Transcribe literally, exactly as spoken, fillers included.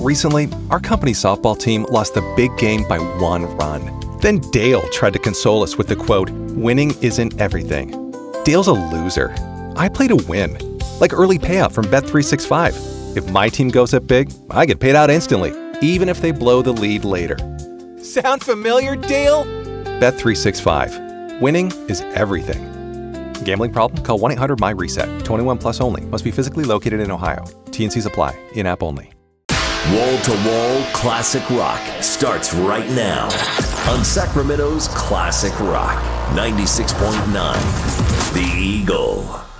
Recently, our company's softball team lost the big game by one run. Then Dale tried to console us with the quote, "Winning isn't everything." Dale's a loser. I play to win. Like early payout from Bet three sixty-five. If my team goes up big, I get paid out instantly, even if they blow the lead later. Sound familiar, Dale? Bet three sixty-five. Winning is everything. Gambling problem? Call one eight hundred M Y reset. twenty-one plus only. Must be physically located in Ohio. T and Cs apply. In-app only. Wall-to-wall classic rock starts right now on Sacramento's Classic Rock ninety-six point nine. The Eagle.